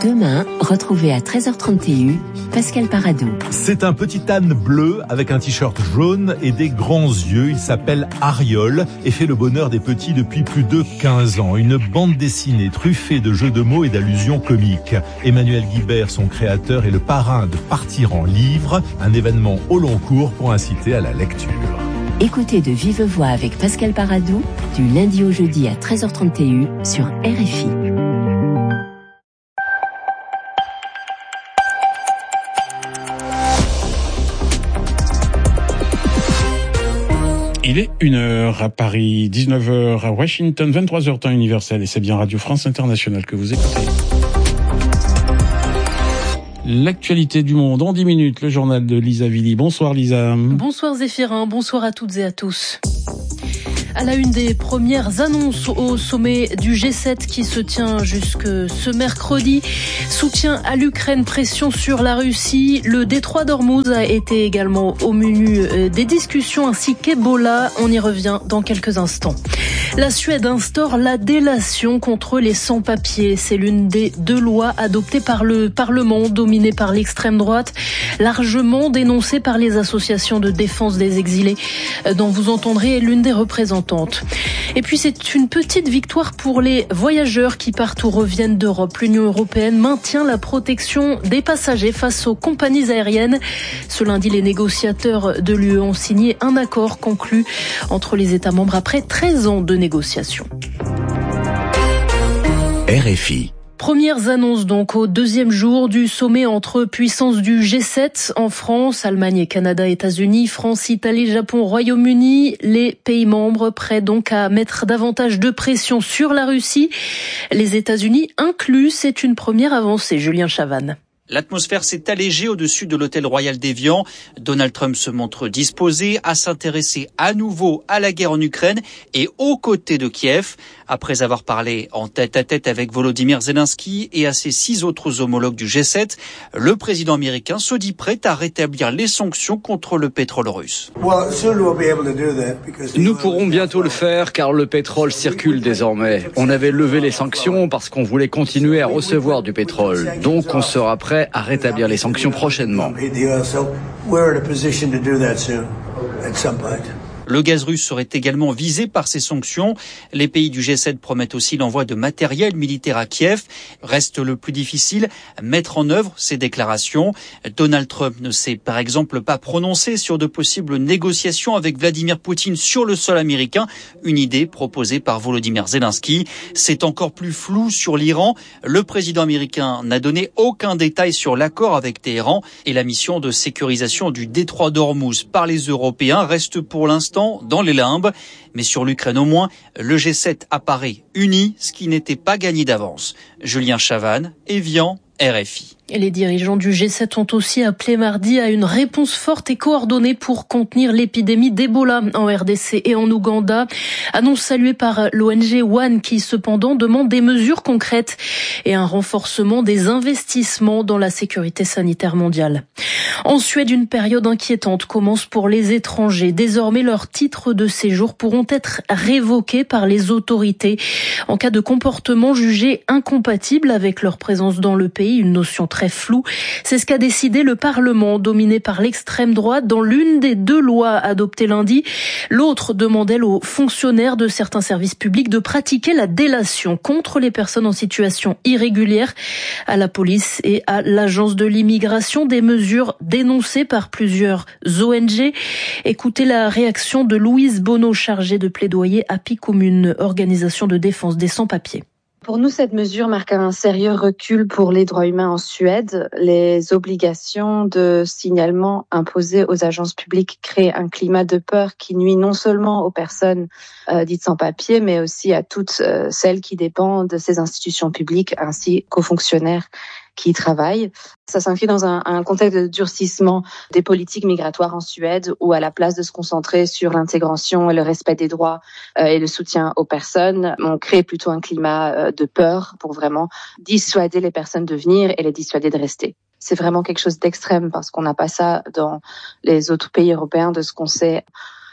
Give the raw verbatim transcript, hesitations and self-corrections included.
Demain, retrouvez à treize heures trente Pascal Paradou. C'est un petit âne bleu avec un t-shirt jaune et des grands yeux. Il s'appelle Ariol et fait le bonheur des petits depuis plus de quinze ans. Une bande dessinée truffée de jeux de mots et d'allusions comiques. Emmanuel Guibert, son créateur, est le parrain de Partir en livre, un événement au long cours pour inciter à la lecture. Écoutez de vive voix avec Pascal Paradou du lundi au jeudi à treize heures trente sur R F I. Il est une heure à Paris, dix-neuf heures à Washington, vingt-trois heures temps universel, et c'est bien Radio France Internationale que vous écoutez. L'actualité du monde en dix minutes, le journal de Lisa Villy. Bonsoir Lisa. Bonsoir Zéphirin, bonsoir à toutes et à tous. À la une des premières annonces au sommet du G sept qui se tient jusque ce mercredi. Soutien à l'Ukraine, pression sur la Russie. Le détroit d'Ormuz a été également au menu des discussions ainsi qu'Ebola. On y revient dans quelques instants. La Suède instaure la délation contre les sans-papiers. C'est l'une des deux lois adoptées par le Parlement, dominées par l'extrême droite, largement dénoncée par les associations de défense des exilés, dont vous entendrez l'une des représentantes. Et puis c'est une petite victoire pour les voyageurs qui partent ou reviennent d'Europe. L'Union européenne maintient la protection des passagers face aux compagnies aériennes. Ce lundi, les négociateurs de l'U E ont signé un accord conclu entre les États membres après treize ans de négociations. R F I. Premières annonces donc au deuxième jour du sommet entre puissances du G sept en France, Allemagne, Canada, États-Unis, France, Italie, Japon, Royaume-Uni. Les pays membres prêts donc à mettre davantage de pression sur la Russie. Les États-Unis inclus, c'est une première avancée. Julien Chavannes. L'atmosphère s'est allégée au-dessus de l'hôtel Royal d'Évian. Donald Trump se montre disposé à s'intéresser à nouveau à la guerre en Ukraine et aux côtés de Kiev. Après avoir parlé en tête-à-tête avec Volodymyr Zelensky et à ses six autres homologues du G sept, le président américain se dit prêt à rétablir les sanctions contre le pétrole russe. Nous pourrons bientôt le faire car le pétrole circule désormais. On avait levé les sanctions parce qu'on voulait continuer à recevoir du pétrole. Donc on sera prêt à rétablir les sanctions prochainement. Le gaz russe serait également visé par ces sanctions. Les pays du G sept promettent aussi l'envoi de matériel militaire à Kiev. Reste le plus difficile, mettre en œuvre ces déclarations. Donald Trump ne s'est par exemple pas prononcé sur de possibles négociations avec Vladimir Poutine sur le sol américain, une idée proposée par Volodymyr Zelensky. C'est encore plus flou sur l'Iran. Le président américain n'a donné aucun détail sur l'accord avec Téhéran et la mission de sécurisation du détroit d'Ormuz par les Européens reste pour l'instant dans les limbes, mais sur l'Ukraine au moins, le G sept apparaît uni, ce qui n'était pas gagné d'avance. Julien Chavannes, Évian, R F I. Et les dirigeants du G sept ont aussi appelé mardi à une réponse forte et coordonnée pour contenir l'épidémie d'Ebola en R D C et en Ouganda. Annonce saluée par l'O N G One qui cependant demande des mesures concrètes et un renforcement des investissements dans la sécurité sanitaire mondiale. En Suède, une période inquiétante commence pour les étrangers. Désormais, leurs titres de séjour pourront être révoqués par les autorités en cas de comportement jugé incompatible avec leur présence dans le pays, une notion très floue. C'est ce qu'a décidé le Parlement, dominé par l'extrême droite, dans l'une des deux lois adoptées lundi. L'autre demandait aux fonctionnaires de certains services publics de pratiquer la délation contre les personnes en situation irrégulière. À la police et à l'agence de l'immigration, des mesures dénoncées par plusieurs O N G. Écoutez la réaction de Louise Bonneau, chargée de plaidoyer à PICOM, une organisation de défense des sans-papiers. Pour nous, cette mesure marque un sérieux recul pour les droits humains en Suède. Les obligations de signalement imposées aux agences publiques créent un climat de peur qui nuit non seulement aux personnes euh, dites sans papier, mais aussi à toutes euh, celles qui dépendent de ces institutions publiques ainsi qu'aux fonctionnaires qui y travaillent. Ça s'inscrit dans un, un contexte de durcissement des politiques migratoires en Suède où, à la place de se concentrer sur l'intégration et le respect des droits euh, et le soutien aux personnes, on crée plutôt un climat euh, de peur pour vraiment dissuader les personnes de venir et les dissuader de rester. C'est vraiment quelque chose d'extrême parce qu'on n'a pas ça dans les autres pays européens de ce qu'on sait